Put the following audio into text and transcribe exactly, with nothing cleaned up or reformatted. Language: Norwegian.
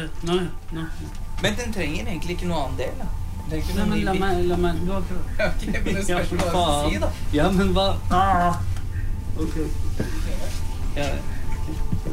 det. Nå, nå. Men den trenger egentlig ikke noe annen del, da. Det er ikke Nei, noe men ny la bit. meg, la meg, du har ikke... Ja, ok, men det spørs hva jeg skal si, da. Ja, men hva? Ah. Ok. Ja,